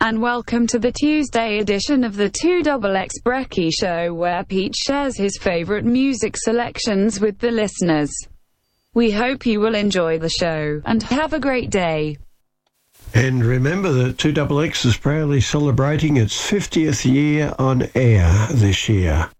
and welcome to the Tuesday edition of the 2XX Brekkie Show, where Pete shares his favorite music selections with the listeners. We hope you will enjoy the show, and have a great day. And remember that 2XX is proudly celebrating its 50th year on air this year.